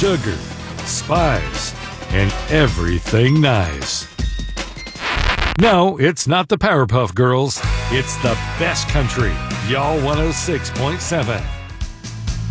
sugar, spice, and everything nice. No, it's not the Powerpuff Girls. It's the best country. Y'all 106.7.